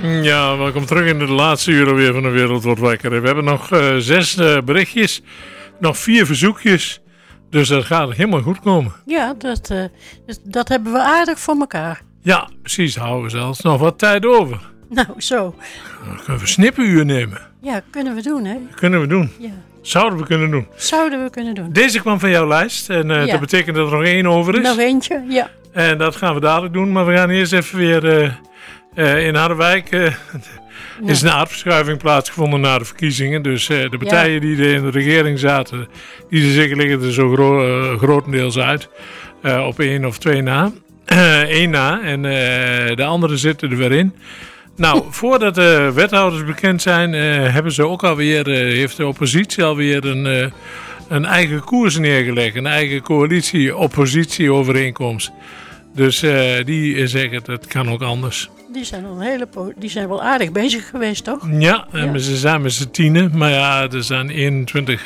Ja, welkom terug in de laatste uur weer van de Wereld Wordt Wakker. We hebben nog 6 berichtjes, nog 4 verzoekjes, dus dat gaat helemaal goed komen. Ja, dat hebben we aardig voor elkaar. Ja, precies, houden we zelfs nog wat tijd over. Nou, zo. Dan kunnen we snippenuur nemen. Ja, kunnen we doen, hè? Kunnen we doen. Ja. Zouden we kunnen doen. Zouden we kunnen doen. Deze kwam van jouw lijst en Ja. dat betekent dat er nog 1 over is. Nog eentje, ja. En dat gaan we dadelijk doen, maar we gaan eerst even weer in Harderwijk. Is een aardverschuiving plaatsgevonden na de verkiezingen. Dus de partijen die er in de regering zaten, die er zeker liggen er zo grotendeels uit. Op 1 of 2 na. 1 na en de anderen zitten er weer in. Nou, voordat de wethouders bekend zijn, hebben ze ook alweer, heeft de oppositie alweer een eigen koers neergelegd. Een eigen coalitie-oppositie-overeenkomst. Dus die zeggen dat kan ook anders. Die zijn wel aardig bezig geweest, toch? Ja, en ze zijn met z'n 10. Maar ja, er zijn 21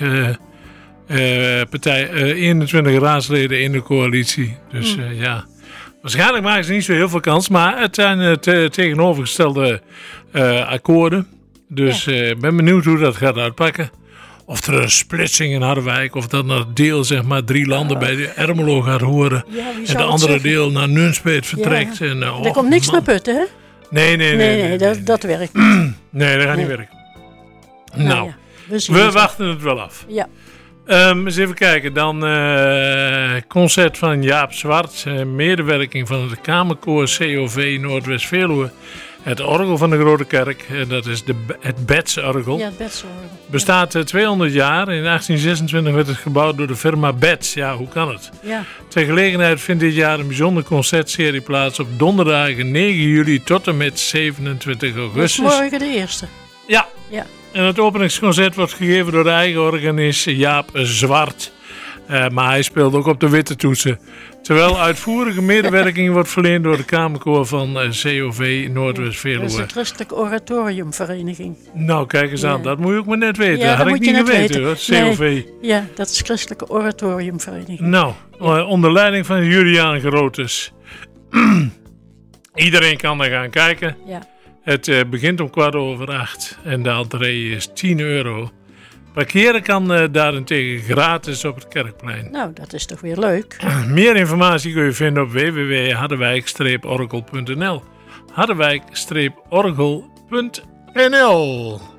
21 raadsleden in de coalitie. Dus ja, waarschijnlijk maken ze niet zo heel veel kans. Maar het zijn tegenovergestelde akkoorden. Dus ik ben benieuwd hoe dat gaat uitpakken. Of er een splitsing in Harderwijk, of dat naar deel, zeg maar, 3 landen bij de Ermelo gaat horen. Ja, en de andere deel naar Nunspeet vertrekt. Ja. En, er komt niks naar Putten, hè? Nee, dat werkt niet. Nee, dat gaat niet werken. Nou, we wachten het wel af. Ja. Eens even kijken. Dan concert van Jaap Zwart. Medewerking van het Kamerkoor COV Noordwest-Veluwe. Het orgel van de Grote Kerk. Dat is het Betz-orgel. Ja, het Betz-orgel. Bestaat 200 jaar. In 1826 werd het gebouwd door de firma Betz. Ja, hoe kan het? Ja. Ter gelegenheid vindt dit jaar een bijzondere concertserie plaats op donderdagen 9 juli tot en met 27 augustus. Dat is morgen de eerste. Ja. Ja. En het openingsconcert wordt gegeven door de eigen organist Jaap Zwart. Maar hij speelt ook op de witte toetsen. Terwijl uitvoerige medewerking wordt verleend door de Kamerkoor van COV Noordwest-Veluwe. Dat is de Christelijke Oratoriumvereniging. Nou, kijk eens aan. Dat moet je ook maar net weten. Ja, dat had ik niet geweten hoor, COV. Nee. Ja, dat is Christelijke Oratoriumvereniging. Nou, onder leiding van Juliaan Grotes. Iedereen kan daar gaan kijken. Ja. Het begint om 7:15 en de entree is €10. Parkeren kan daarentegen gratis op het Kerkplein. Nou, dat is toch weer leuk. Meer informatie kun je vinden op www.harderwijk-orgel.nl. Harderwijk-orgel.nl